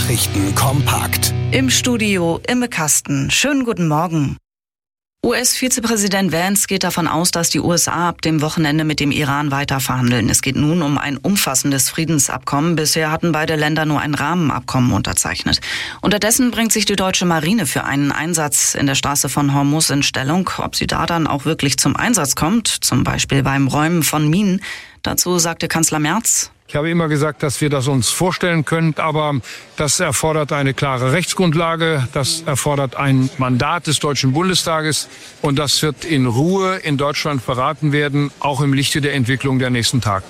Nachrichten kompakt. Im Studio Imme Kasten. Schönen guten Morgen. US-Vizepräsident Vance geht davon aus, dass die USA ab dem Wochenende mit dem Iran weiter verhandeln. Es geht nun um ein umfassendes Friedensabkommen. Bisher hatten beide Länder nur ein Rahmenabkommen unterzeichnet. Unterdessen bringt sich die deutsche Marine für einen Einsatz in der Straße von Hormuz in Stellung. Ob sie da dann auch wirklich zum Einsatz kommt, zum Beispiel beim Räumen von Minen, dazu sagte Kanzler Merz: Ich habe immer gesagt, dass wir das uns vorstellen können, aber das erfordert eine klare Rechtsgrundlage, das erfordert ein Mandat des Deutschen Bundestages und das wird in Ruhe in Deutschland beraten werden, auch im Lichte der Entwicklung der nächsten Tage.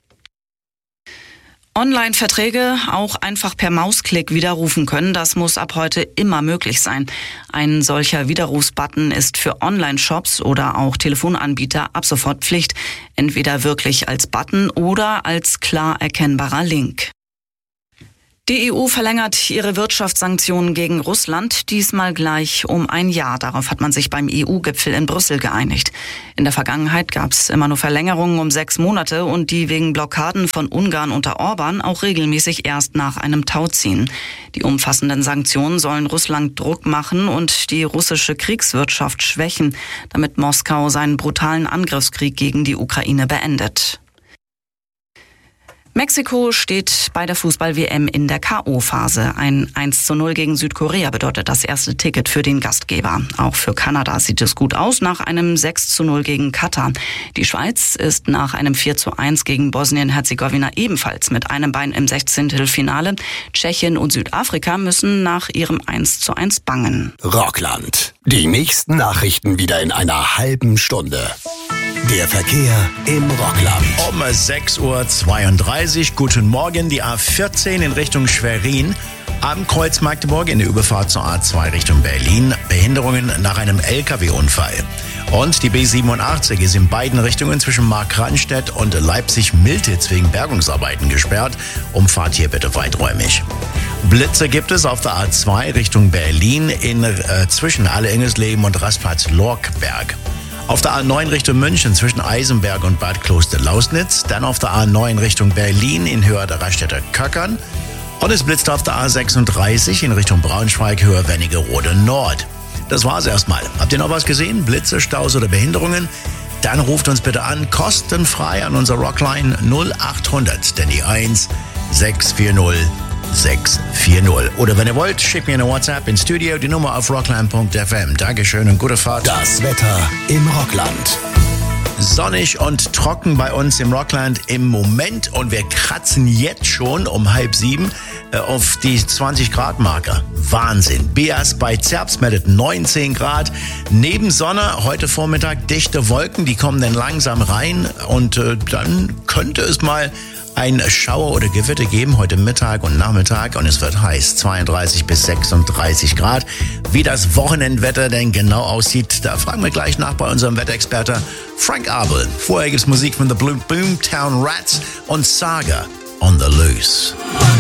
Online-Verträge auch einfach per Mausklick widerrufen können, das muss ab heute immer möglich sein. Ein solcher Widerrufsbutton ist für Online-Shops oder auch Telefonanbieter ab sofort Pflicht, entweder wirklich als Button oder als klar erkennbarer Link. Die EU verlängert ihre Wirtschaftssanktionen gegen Russland, diesmal gleich um ein Jahr. Darauf hat man sich beim EU-Gipfel in Brüssel geeinigt. In der Vergangenheit gab es immer nur Verlängerungen um 6 Monate und die wegen Blockaden von Ungarn unter Orban auch regelmäßig erst nach einem Tauziehen. Die umfassenden Sanktionen sollen Russland Druck machen und die russische Kriegswirtschaft schwächen, damit Moskau seinen brutalen Angriffskrieg gegen die Ukraine beendet. Mexiko steht bei der Fußball-WM in der K.O.-Phase. Ein 1:0 gegen Südkorea bedeutet das erste Ticket für den Gastgeber. Auch für Kanada sieht es gut aus nach einem 6:0 gegen Katar. Die Schweiz ist nach einem 4:1 gegen Bosnien-Herzegowina ebenfalls mit einem Bein im 16. Finale. Tschechien und Südafrika müssen nach ihrem 1:1 bangen. Rockland. Die nächsten Nachrichten wieder in einer halben Stunde. Der Verkehr im Rockland. Um 6:32 Uhr. Guten Morgen. Die A14 in Richtung Schwerin. Am Kreuz Magdeburg in der Überfahrt zur A2 Richtung Berlin. Behinderungen nach einem LKW-Unfall. Und die B87 ist in beiden Richtungen zwischen Markranstädt und Leipzig-Miltitz wegen Bergungsarbeiten gesperrt. Umfahrt hier bitte weiträumig. Blitze gibt es auf der A2 Richtung Berlin zwischen Alle-Engelsleben und Rastplatz-Lorkberg. Auf der A9 Richtung München zwischen Eisenberg und Bad Kloster-Lausnitz. Dann auf der A9 Richtung Berlin in Höhe der Raststätter Köckern. Und es blitzt auf der A36 in Richtung Braunschweig, Höhe Wernigerode Nord. Das war's erstmal. Habt ihr noch was gesehen? Blitze, Staus oder Behinderungen? Dann ruft uns bitte an, kostenfrei an unser Rockline 0800, denn die 1 640 640. Oder wenn ihr wollt, schickt mir eine WhatsApp ins Studio, die Nummer auf rockland.fm. Dankeschön und gute Fahrt. Das Wetter im Rockland. Sonnig und trocken bei uns im Rockland im Moment und wir kratzen jetzt schon um 6:30 auf die 20-Grad-Marke. Wahnsinn. Beas bei Zerbst meldet 19 Grad. Neben Sonne heute Vormittag dichte Wolken, die kommen dann langsam rein und dann könnte es mal ein Schauer oder Gewitter geben heute Mittag und Nachmittag und es wird heiß, 32 bis 36 Grad. Wie das Wochenendwetter denn genau aussieht, da fragen wir gleich nach bei unserem Wetterexperte Frank Abel. Vorher gibt's Musik von The Boomtown Rats und Saga on the Loose.